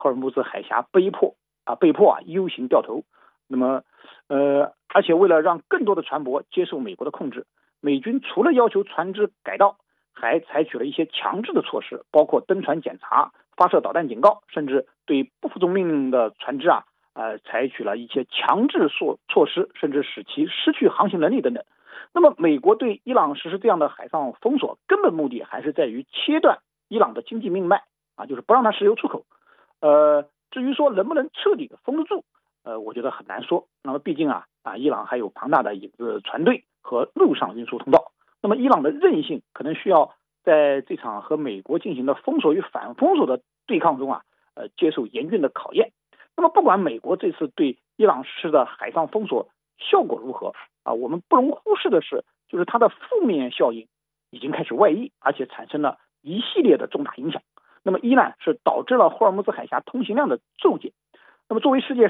霍尔木兹海峡被迫 U 型掉头。那么而且为了让更多的船舶接受美国的控制，美军除了要求船只改道，还采取了一些强制的措施，包括登船检查、发射导弹警告，甚至对不服从命令的船只采取了一些强制措施，甚至使其失去航行能力等等。那么美国对伊朗实施这样的海上封锁，根本目的还是在于切断伊朗的经济命脉就是不让它石油出口。至于说能不能彻底的封得住，我觉得很难说。那么毕竟伊朗还有庞大的影子船队和陆上运输通道。那么伊朗的韧性可能需要在这场和美国进行的封锁与反封锁的对抗中接受严峻的考验。那么不管美国这次对伊朗实施的海上封锁效果如何我们不容忽视的是，就是它的负面效应已经开始外溢，而且产生了一系列的重大影响。那么一呢是导致了霍尔木兹海峡通行量的骤减。那么作为世界